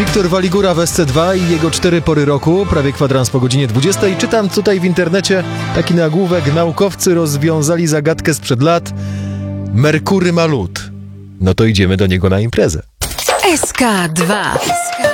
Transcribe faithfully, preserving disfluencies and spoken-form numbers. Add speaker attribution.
Speaker 1: Wiktor Waligura w S C dwa i jego cztery pory roku, prawie kwadrans po godzinie dwudziestej. Czytam tutaj w internecie taki nagłówek: naukowcy rozwiązali zagadkę sprzed lat. Merkury ma lód. No to idziemy do niego na imprezę.
Speaker 2: S K dwa.